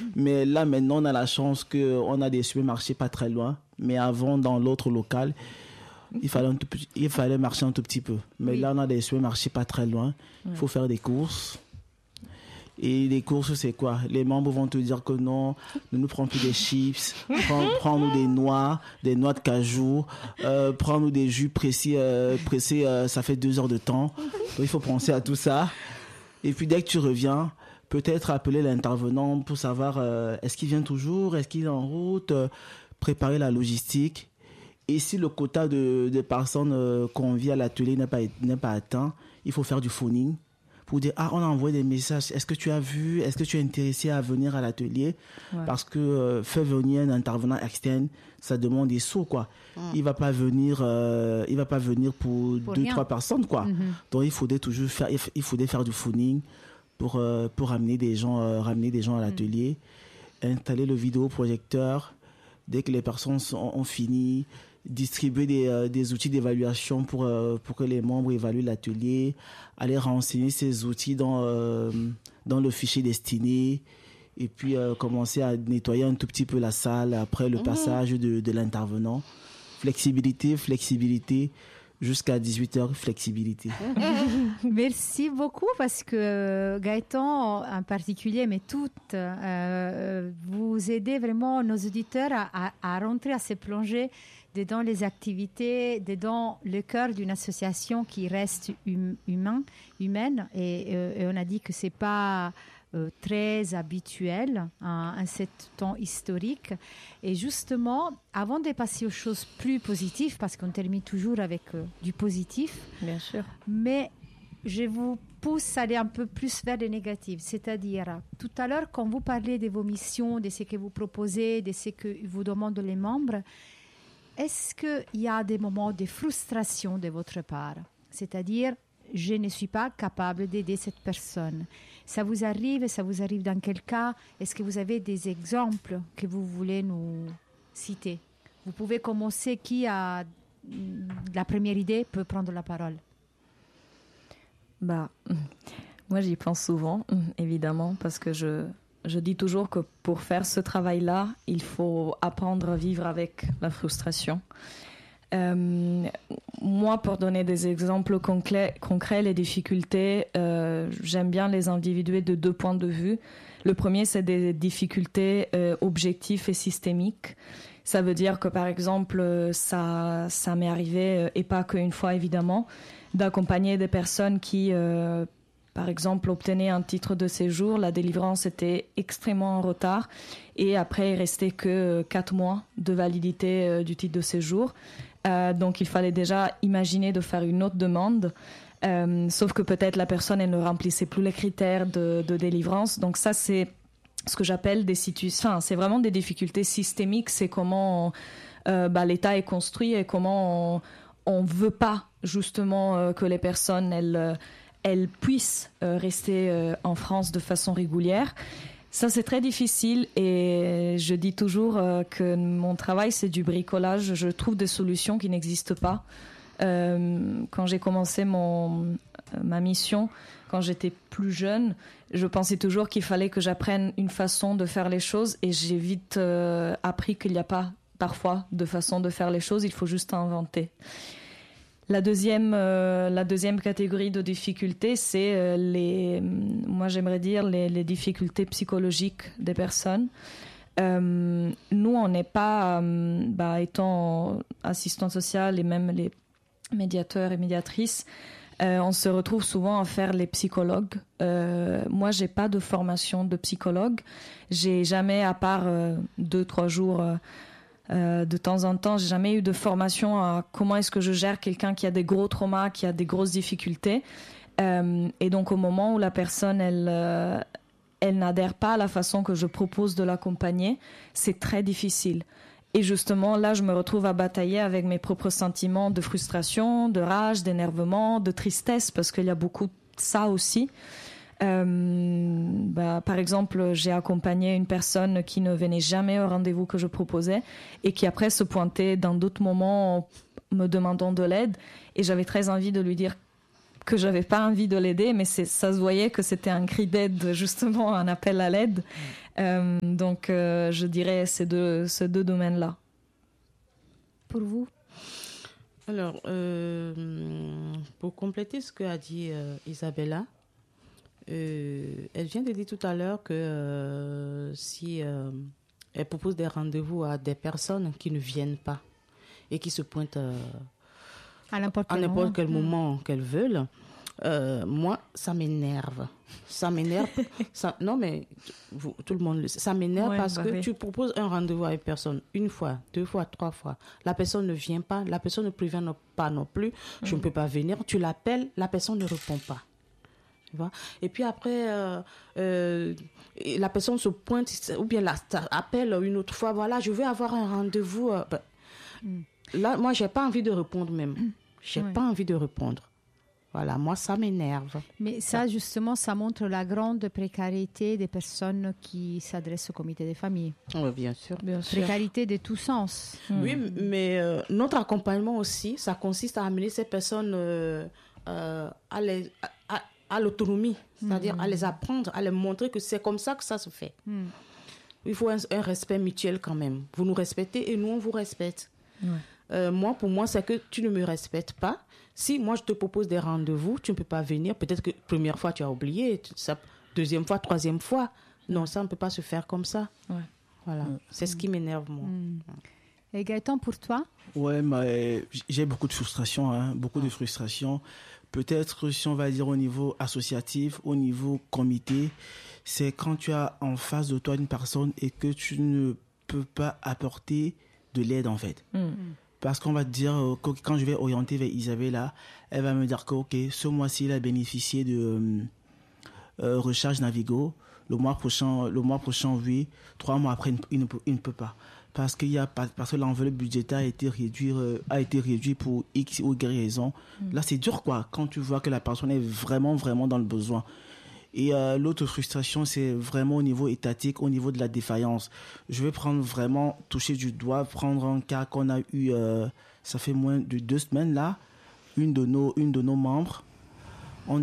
Mais là, maintenant, on a la chance qu'on a des supermarchés pas très loin. Mais avant, dans l'autre local, il fallait marcher un tout petit peu. Mais là, on a des supermarchés pas très loin. Il faut faire des courses. Et les courses, c'est quoi? Les membres vont te dire que non, ne nous prends plus des chips, prends-nous des noix de cajou, prends-nous des jus pressés, ça fait 2 heures de temps. Donc, il faut penser à tout ça. Et puis, dès que tu reviens, peut-être appeler l'intervenant pour savoir est-ce qu'il vient toujours, est-ce qu'il est en route, préparer la logistique. Et si le quota de personnes conviées à l'atelier n'est pas atteint, il faut faire du phoning. Pour dire, on a envoyé des messages, est-ce que tu as vu, est-ce que tu es intéressé à venir à l'atelier? Parce que faire venir un intervenant externe, ça demande des sous, quoi. Il va pas venir pour 2-3 personnes, quoi. Donc il faudrait faire du phoning pour ramener des gens à l'atelier, installer le vidéoprojecteur dès que les personnes ont fini, distribuer des outils d'évaluation pour que les membres évaluent l'atelier, aller renseigner ces outils dans le fichier destiné, et puis commencer à nettoyer un tout petit peu la salle après le passage de l'intervenant. Flexibilité, jusqu'à 18h, flexibilité. Merci beaucoup, parce que Gaëtan en particulier, mais toutes, vous aidez vraiment nos auditeurs à rentrer, à se plonger dedans les activités, dedans le cœur d'une association qui reste humaine. Et on a dit que ce n'est pas très habituel en ce temps historique. Et justement, avant de passer aux choses plus positives, parce qu'on termine toujours avec du positif, bien sûr, mais je vous pousse à aller un peu plus vers le négatif. C'est-à-dire, tout à l'heure, quand vous parlez de vos missions, de ce que vous proposez, de ce que vous demandent les membres, est-ce qu'il y a des moments de frustration de votre part? C'est-à-dire, je ne suis pas capable d'aider cette personne. Ça vous arrive dans quel cas? Est-ce que vous avez des exemples que vous voulez nous citer? Vous pouvez commencer. Qui a la première idée peut prendre la parole. Moi, j'y pense souvent, évidemment, parce que je dis toujours que pour faire ce travail-là, il faut apprendre à vivre avec la frustration. Moi, pour donner des exemples concrets, les difficultés, j'aime bien les individuer de 2 points de vue. Le premier, c'est des difficultés objectives et systémiques. Ça veut dire que, par exemple, ça m'est arrivé, et pas qu'une fois évidemment, d'accompagner des personnes qui, par exemple, obtenaient un titre de séjour. La délivrance était extrêmement en retard et après, il restait que 4 mois de validité du titre de séjour. Donc, il fallait déjà imaginer de faire une autre demande. Sauf que peut-être la personne, elle ne remplissait plus les critères de délivrance. Donc ça, c'est ce que j'appelle des situations. Enfin, c'est vraiment des difficultés systémiques. C'est comment l'État est construit et comment on veut pas justement que les personnes elles puissent rester en France de façon régulière. Ça, c'est très difficile et je dis toujours que mon travail, c'est du bricolage. Je trouve des solutions qui n'existent pas. Quand j'ai commencé ma mission, quand j'étais plus jeune, je pensais toujours qu'il fallait que j'apprenne une façon de faire les choses et j'ai vite appris qu'il n'y a pas parfois de façon de faire les choses, il faut juste inventer. La deuxième catégorie de difficultés, c'est moi j'aimerais dire les difficultés psychologiques des personnes. Nous, on n'est pas, étant assistants sociaux et même les médiateurs et médiatrices, on se retrouve souvent à faire les psychologues. Moi, j'ai pas de formation de psychologue. J'ai jamais, à part 2-3 jours de temps en temps, j'ai jamais eu de formation à comment est-ce que je gère quelqu'un qui a des gros traumas, qui a des grosses difficultés. Et donc, au moment où la personne, elle n'adhère pas à la façon que je propose de l'accompagner, c'est très difficile. Et justement, là, je me retrouve à batailler avec mes propres sentiments de frustration, de rage, d'énervement, de tristesse, parce qu'il y a beaucoup de ça aussi. Par exemple, j'ai accompagné une personne qui ne venait jamais au rendez-vous que je proposais et qui après se pointait dans d'autres moments me demandant de l'aide. Et j'avais très envie de lui dire que j'avais pas envie de l'aider, mais ça se voyait que c'était un cri d'aide, justement, un appel à l'aide. Donc, je dirais ces deux domaines-là. Pour vous? Alors, pour compléter ce qu'a dit Isabella, elle vient de dire tout à l'heure que si elle propose des rendez-vous à des personnes qui ne viennent pas et qui se pointent à n'importe quel moment qu'elles veulent, moi, ça m'énerve. Ça m'énerve. Non, mais tout le monde le sait. Ça m'énerve parce que tu proposes un rendez-vous à une personne 1 fois, 2 fois, 3 fois. La personne ne vient pas, la personne ne prévient pas non plus. Je ne peux pas venir. Tu l'appelles, la personne ne répond pas. Tu vois? Et puis après, la personne se pointe ou bien appelle une autre fois. Voilà, je veux avoir un rendez-vous. Là, moi, j'ai pas envie de répondre même. J'ai pas envie de répondre. Voilà, moi, ça m'énerve. Mais ça, justement, ça montre la grande précarité des personnes qui s'adressent au comité des familles. Oui, bien sûr. Précarité de tous sens. Oui, mais notre accompagnement aussi, ça consiste à amener ces personnes à l'autonomie, c'est-à-dire à les apprendre, à les montrer que c'est comme ça que ça se fait. Il faut un respect mutuel quand même. Vous nous respectez et nous, on vous respecte. Pour moi, c'est que tu ne me respectes pas. Si moi, je te propose des rendez-vous, tu ne peux pas venir. Peut-être que première fois, tu as oublié. Deuxième fois, troisième fois. Non, ça ne peut pas se faire comme ça. Voilà. C'est ce qui m'énerve, moi. Et Gaëtan, pour toi? Ouais, mais j'ai beaucoup de frustration. Beaucoup de frustration. Peut-être, si on va dire au niveau associatif, au niveau comité, c'est quand tu as en face de toi une personne et que tu ne peux pas apporter de l'aide, en fait. Parce qu'on va te dire, quand je vais orienter vers Isabella, elle va me dire que, OK, ce mois-ci, il a bénéficié de recharge Navigo. Le mois prochain, oui. 3 mois après, il ne peut pas. Parce que l'enveloppe budgétaire a été réduite pour X ou Y raison. Là, c'est dur, quoi, quand tu vois que la personne est vraiment, vraiment dans le besoin. Et l'autre frustration, c'est vraiment au niveau étatique, au niveau de la défaillance. Je vais toucher du doigt, prendre un cas qu'on a eu, ça fait moins de 2 semaines là, une de nos membres, en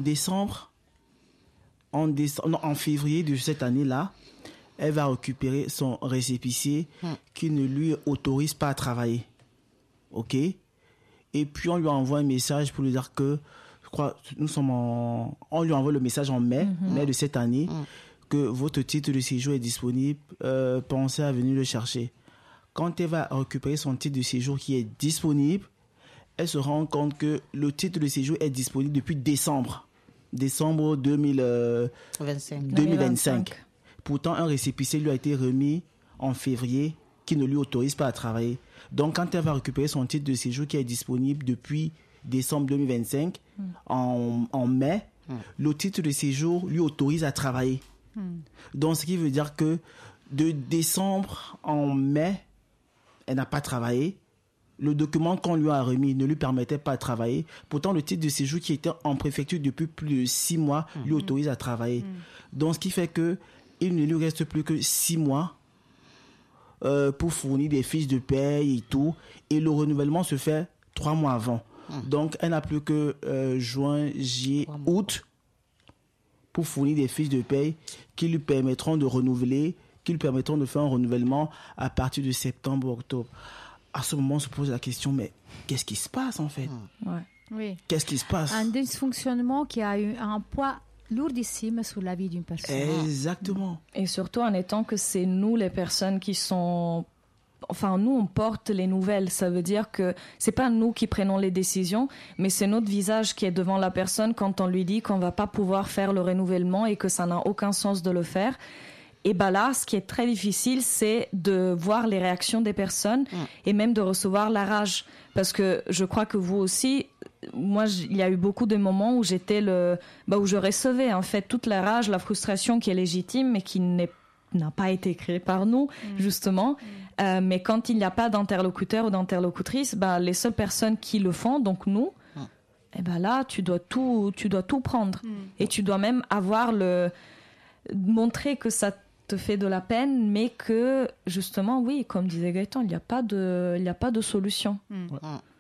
février de cette année-là, elle va récupérer son récépissé qui ne lui autorise pas à travailler. OK? Et puis on lui envoie un message pour lui dire que on lui envoie le message en mai de cette année, que votre titre de séjour est disponible, pensez à venir le chercher. Quand elle va récupérer son titre de séjour qui est disponible, elle se rend compte que le titre de séjour est disponible depuis décembre 2025. Pourtant, un récépissé lui a été remis en février qui ne lui autorise pas à travailler. Donc, quand elle va récupérer son titre de séjour qui est disponible depuis décembre 2025, en mai, le titre de séjour lui autorise à travailler. Donc, ce qui veut dire que de décembre en mai, elle n'a pas travaillé. Le document qu'on lui a remis ne lui permettait pas de travailler. Pourtant, le titre de séjour qui était en préfecture depuis plus de 6 mois lui autorise à travailler. Donc, ce qui fait que il ne lui reste plus que 6 mois pour fournir des fiches de paye et tout. Et le renouvellement se fait 3 mois avant. Donc, elle n'a plus que juin, juillet, août pour fournir des fiches de paye qui lui permettront de renouveler, qui lui permettront de faire un renouvellement à partir de septembre ou octobre. À ce moment, on se pose la question, mais qu'est-ce qui se passe en fait? Oui. Qu'est-ce qui se passe? Un dysfonctionnement qui a eu un poids lourdissime sur la vie d'une personne. Exactement. Et surtout en étant que c'est nous les personnes qui sont... Enfin, nous, on porte les nouvelles. Ça veut dire que c'est pas nous qui prenons les décisions, mais c'est notre visage qui est devant la personne quand on lui dit qu'on va pas pouvoir faire le renouvellement et que ça n'a aucun sens de le faire. Et ben là, ce qui est très difficile, c'est de voir les réactions des personnes et même de recevoir la rage. Parce que je crois que vous aussi, moi, il y a eu beaucoup de moments où j'étais où je recevais en fait toute la rage, la frustration qui est légitime, mais qui n'a pas été créée par nous, justement. Mais quand il n'y a pas d'interlocuteur ou d'interlocutrice, les seules personnes qui le font, donc nous, et ben là, tu dois tout prendre. Et tu dois même montrer que ça te fait de la peine, mais que justement, oui, comme disait Gaëtan, il n'y a pas de solution.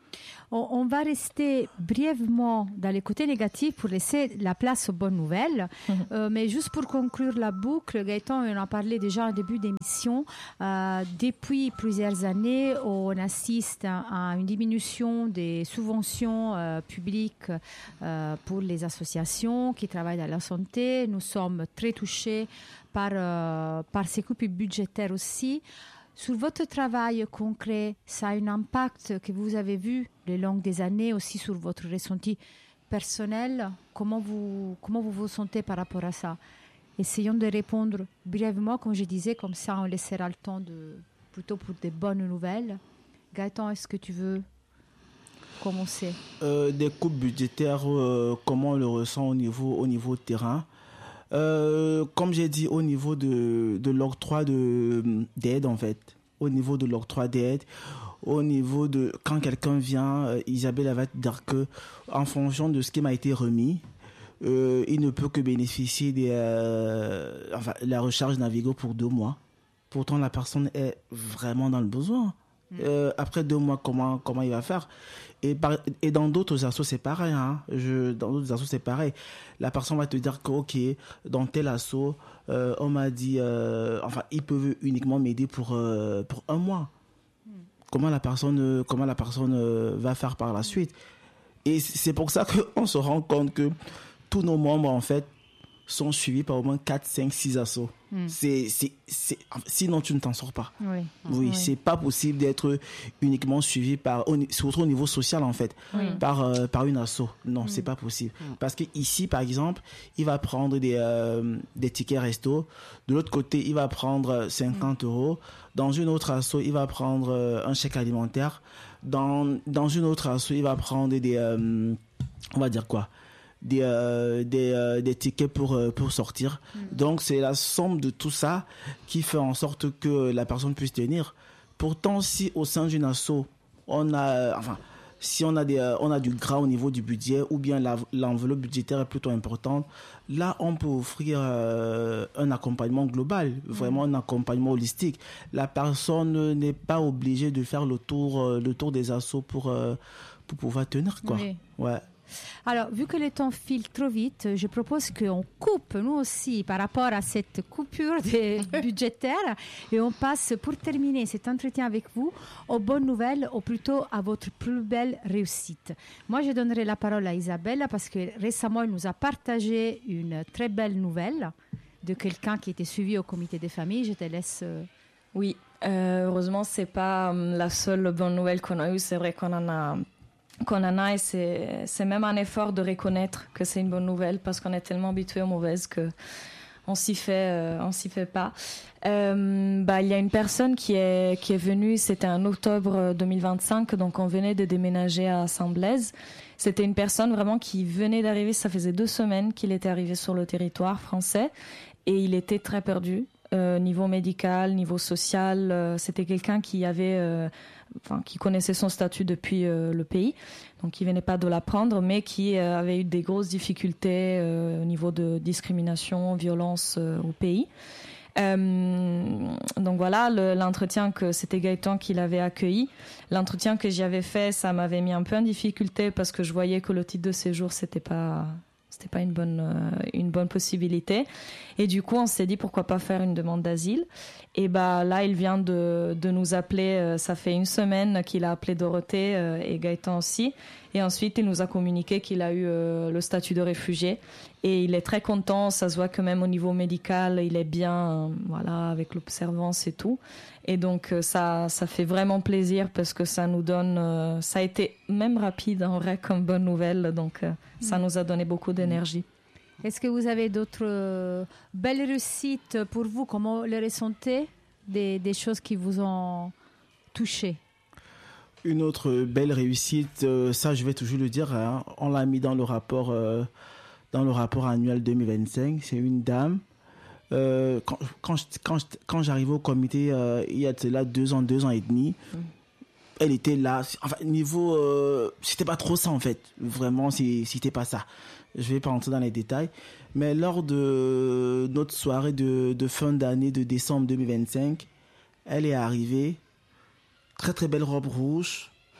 On va rester brièvement dans les côtés négatifs pour laisser la place aux bonnes nouvelles. Mais juste pour conclure la boucle, Gaëtan, on en parlait déjà au début d'émission. Depuis plusieurs années, on assiste à une diminution des subventions publiques pour les associations qui travaillent dans la santé. Nous sommes très touchés par ces coupes budgétaires aussi. Sur votre travail concret, ça a un impact que vous avez vu le long des années aussi sur votre ressenti personnel. Comment vous vous sentez par rapport à ça? Essayons de répondre brièvement, comme je disais, comme ça on laissera le temps plutôt pour des bonnes nouvelles. Gaëtan, est-ce que tu veux commencer? Des coupes budgétaires, comment on le ressent au niveau terrain? Comme j'ai dit, au niveau de l'octroi d'aide, en fait, au niveau de l'octroi d'aide, au niveau de quand quelqu'un vient, Isabelle va te dire que en fonction de ce qui m'a été remis, il ne peut que bénéficier la recharge Navigo pour 2 mois. Pourtant, la personne est vraiment dans le besoin. Après 2 mois, comment il va faire? Et dans d'autres assos, c'est pareil. Dans d'autres assos, c'est pareil. La personne va te dire que, ok, dans tel asso, on m'a dit, ils peuvent uniquement m'aider pour 1 mois. Comment la personne va faire par la suite? Et c'est pour ça qu'on se rend compte que tous nos membres, en fait, sont suivis par au moins 4, 5, 6 assos. Sinon, tu ne t'en sors pas. Oui, c'est pas possible d'être uniquement suivi surtout au niveau social, en fait, par une asso. Non, c'est pas possible. Parce que ici, par exemple, il va prendre des tickets resto. De l'autre côté, il va prendre 50 €. Dans une autre asso, il va prendre un chèque alimentaire. Dans une autre asso, il va prendre on va dire quoi? Des tickets pour sortir. Donc c'est la somme de tout ça qui fait en sorte que la personne puisse tenir. Pourtant, si au sein d'une asso on a du gras au niveau du budget, ou bien l'enveloppe budgétaire est plutôt importante, là on peut offrir un accompagnement global, vraiment un accompagnement holistique. La personne n'est pas obligée de faire le tour des assos pour pouvoir tenir, quoi. Ouais. Alors, vu que le temps file trop vite, je propose qu'on coupe, nous aussi, par rapport à cette coupure budgétaire, et on passe, pour terminer cet entretien avec vous, aux bonnes nouvelles, ou plutôt à votre plus belle réussite. Moi, je donnerai la parole à Isabelle, parce que récemment, elle nous a partagé une très belle nouvelle de quelqu'un qui était suivi au comité des familles. Je te laisse... Oui, heureusement, c'est pas la seule bonne nouvelle qu'on a eue. C'est vrai qu'on en a, et c'est même un effort de reconnaître que c'est une bonne nouvelle, parce qu'on est tellement habitué aux mauvaises que on s'y fait pas. Il y a une personne qui est venue, c'était en octobre 2025, donc on venait de déménager à Saint-Blaise. C'était une personne vraiment qui venait d'arriver, ça faisait 2 semaines qu'il était arrivé sur le territoire français, et il était très perdu. Niveau médical, niveau social, c'était quelqu'un qui qui connaissait son statut depuis le pays, donc il venait pas de l'apprendre, mais qui avait eu des grosses difficultés au niveau de discrimination, violence au pays. Donc voilà, l'entretien que c'était Gaëtan qui l'avait accueilli, l'entretien que j'y avais fait, ça m'avait mis un peu en difficulté, parce que je voyais que le titre de séjour c'était pas une bonne possibilité, et du coup on s'est dit pourquoi pas faire une demande d'asile. Et là il vient de nous appeler, ça fait 1 semaine qu'il a appelé Dorothée et Gaëtan aussi, et ensuite il nous a communiqué qu'il a eu le statut de réfugié, et il est très content. Ça se voit que même au niveau médical il est bien, avec l'observance et tout, et donc ça fait vraiment plaisir, parce que ça nous donne, ça a été même rapide en vrai comme bonne nouvelle, donc ça nous a donné beaucoup d'énergie. Est-ce que vous avez d'autres belles réussites pour vous? Comment les ressentez, des choses qui vous ont touché? Une autre belle réussite, ça je vais toujours le dire, on l'a mis dans le rapport annuel 2025. C'est une dame. Quand j'arrivais au comité, il y a là 2 ans et demi, elle était là. Enfin, niveau, c'était pas trop ça en fait. Vraiment, c'était pas ça. Je vais pas rentrer dans les détails, mais lors de notre soirée de fin d'année de décembre 2025, elle est arrivée, très très belle robe rouge,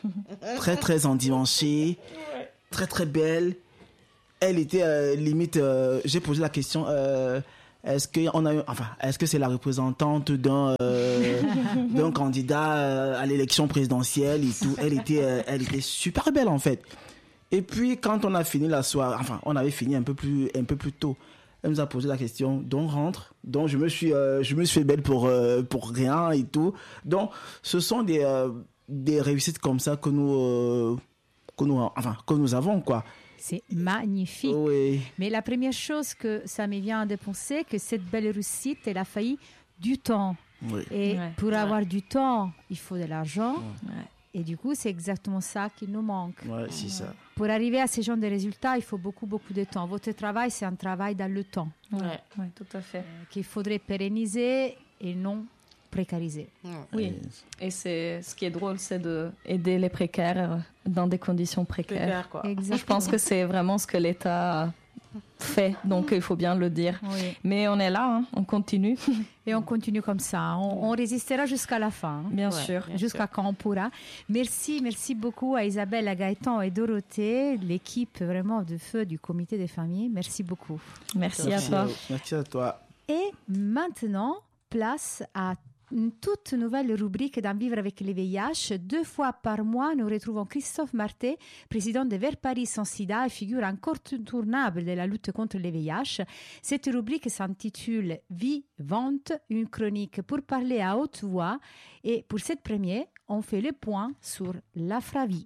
très très endimanchée, très très belle. Elle était limite. J'ai posé la question. Est-ce que c'est la représentante d'un candidat à l'élection présidentielle et tout. Elle était super belle en fait. Et puis quand on a fini la soirée, on avait fini un peu plus tôt. Elle nous a posé la question, donc rentre. Donc je me suis fait belle pour rien et tout. Donc ce sont des réussites comme ça que nous avons quoi. C'est magnifique. Oui. Mais la première chose que ça me vient de penser, que cette belle réussite, elle a failli du temps. Oui. Et pour avoir du temps, il faut de l'argent. Ouais. Et du coup, c'est exactement ça qui nous manque. Ouais, c'est ça. Pour arriver à ce genre de résultats, il faut beaucoup de temps. Votre travail, c'est un travail dans le temps. Oui, tout à fait. Qu'il faudrait pérenniser et non précariser. Oui, et ce qui est drôle, c'est d'aider les précaires dans des conditions précaires. Je pense que c'est vraiment ce que l'État fait, donc il faut bien le dire. Oui. Mais on est là, on continue. Et on continue comme ça. On résistera jusqu'à la fin. Bien sûr. Jusqu'à quand on pourra. Merci beaucoup à Isabelle, à Gaëtan et Dorothée, l'équipe vraiment de feu du comité des familles. Merci beaucoup. Merci à toi. Merci à toi. Et maintenant, place à une toute nouvelle rubrique d'En vivre avec le VIH. 2 fois par mois, nous retrouvons Christophe Marté, président de Vers Paris sans sida et figure incontournable de la lutte contre le VIH. Cette rubrique s'intitule Vivante, une chronique pour parler à haute voix. Et pour cette première, on fait le point sur l'Afravie.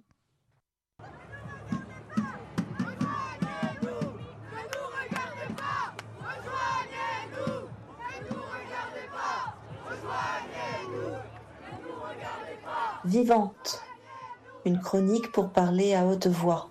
Vivante, une chronique pour parler à haute voix.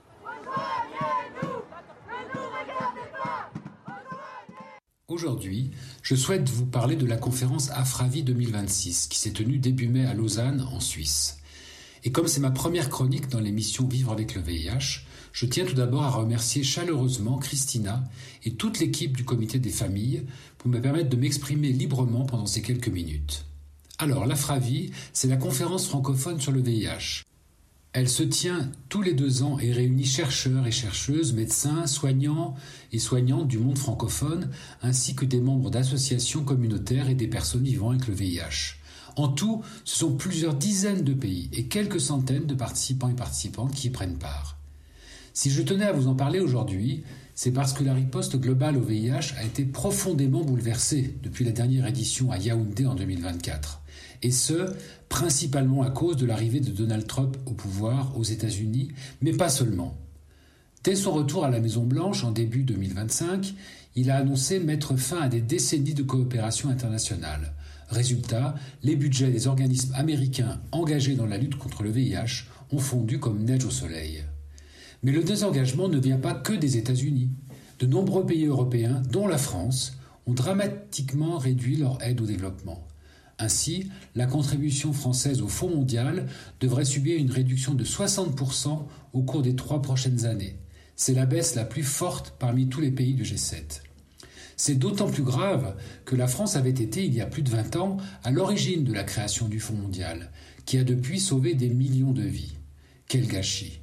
Aujourd'hui, je souhaite vous parler de la conférence Afravie 2026 qui s'est tenue début mai à Lausanne, en Suisse. Et comme c'est ma première chronique dans l'émission Vivre avec le VIH, je tiens tout d'abord à remercier chaleureusement Christina et toute l'équipe du comité des familles pour me permettre de m'exprimer librement pendant ces quelques minutes. Alors, l'Afravie, c'est la conférence francophone sur le VIH. Elle se tient tous les 2 ans et réunit chercheurs et chercheuses, médecins, soignants et soignantes du monde francophone, ainsi que des membres d'associations communautaires et des personnes vivant avec le VIH. En tout, ce sont plusieurs dizaines de pays et quelques centaines de participants et participantes qui y prennent part. Si je tenais à vous en parler aujourd'hui, c'est parce que la riposte globale au VIH a été profondément bouleversée depuis la dernière édition à Yaoundé en 2024. Et ce, principalement à cause de l'arrivée de Donald Trump au pouvoir aux États-Unis, mais pas seulement. Dès son retour à la Maison-Blanche en début 2025, il a annoncé mettre fin à des décennies de coopération internationale. Résultat, les budgets des organismes américains engagés dans la lutte contre le VIH ont fondu comme neige au soleil. Mais le désengagement ne vient pas que des États-Unis. De nombreux pays européens, dont la France, ont dramatiquement réduit leur aide au développement. Ainsi, la contribution française au Fonds mondial devrait subir une réduction de 60% au cours des 3 prochaines années. C'est la baisse la plus forte parmi tous les pays du G7. C'est d'autant plus grave que la France avait été, il y a plus de 20 ans, à l'origine de la création du Fonds mondial, qui a depuis sauvé des millions de vies. Quel gâchis!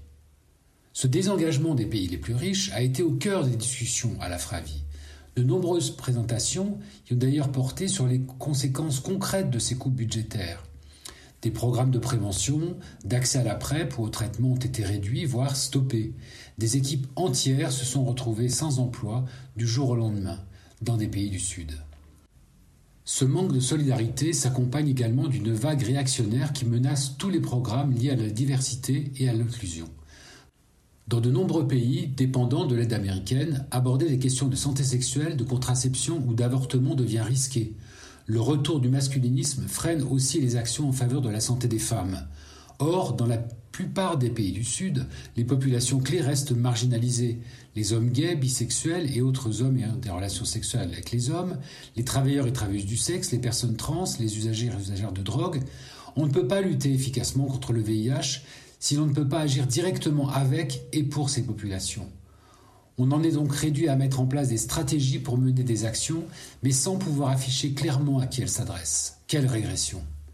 Ce désengagement des pays les plus riches a été au cœur des discussions à l'Afravie. De nombreuses présentations y ont d'ailleurs porté sur les conséquences concrètes de ces coupes budgétaires. Des programmes de prévention, d'accès à la PrEP ou au traitement ont été réduits, voire stoppés. Des équipes entières se sont retrouvées sans emploi du jour au lendemain, dans des pays du Sud. Ce manque de solidarité s'accompagne également d'une vague réactionnaire qui menace tous les programmes liés à la diversité et à l'inclusion. Dans de nombreux pays dépendants de l'aide américaine, aborder des questions de santé sexuelle, de contraception ou d'avortement devient risqué. Le retour du masculinisme freine aussi les actions en faveur de la santé des femmes. Or, dans la plupart des pays du Sud, les populations clés restent marginalisées. Les hommes gays, bisexuels et autres hommes ayant des relations sexuelles avec les hommes, les travailleurs et travailleuses du sexe, les personnes trans, les usagers et usagères de drogue. On ne peut pas lutter efficacement contre le VIH si l'on ne peut pas agir directement avec et pour ces populations. On en est donc réduit à mettre en place des stratégies pour mener des actions, mais sans pouvoir afficher clairement à qui elles s'adressent. Quelle régression!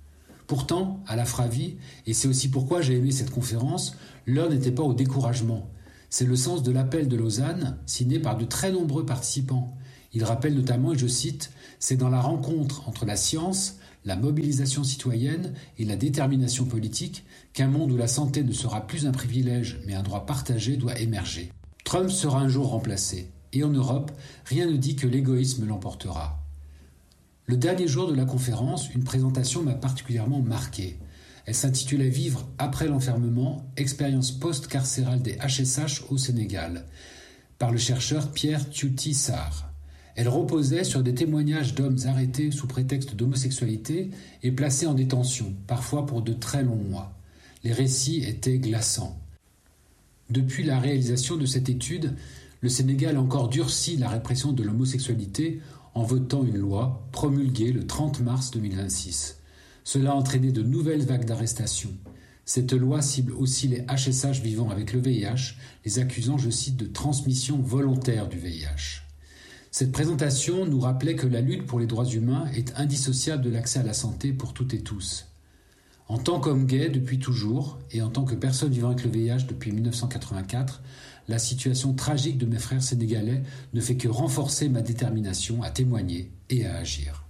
Pourtant, à la Fravie, et c'est aussi pourquoi j'ai aimé cette conférence, l'heure n'était pas au découragement. C'est le sens de l'appel de Lausanne, signé par de très nombreux participants. Il rappelle notamment, et je cite, « C'est dans la rencontre entre la science, la mobilisation citoyenne et la détermination politique qu'un monde où la santé ne sera plus un privilège mais un droit partagé doit émerger. Trump sera un jour remplacé. Et en Europe, rien ne dit que l'égoïsme l'emportera. » Le dernier jour de la conférence, une présentation m'a particulièrement marqué. Elle s'intitulait « Vivre après l'enfermement, expérience post-carcérale des HSH au Sénégal » par le chercheur Pierre Tiouti Sarr. Elle reposait sur des témoignages d'hommes arrêtés sous prétexte d'homosexualité et placés en détention, parfois pour de très longs mois. Les récits étaient glaçants. Depuis la réalisation de cette étude, le Sénégal a encore durci la répression de l'homosexualité en votant une loi promulguée le 30 mars 2026. Cela a entraîné de nouvelles vagues d'arrestations. Cette loi cible aussi les HSH vivant avec le VIH, les accusant, je cite, de transmission volontaire du VIH. Cette présentation nous rappelait que la lutte pour les droits humains est indissociable de l'accès à la santé pour toutes et tous. En tant qu'homme gay depuis toujours, et en tant que personne vivant avec le VIH depuis 1984, la situation tragique de mes frères sénégalais ne fait que renforcer ma détermination à témoigner et à agir.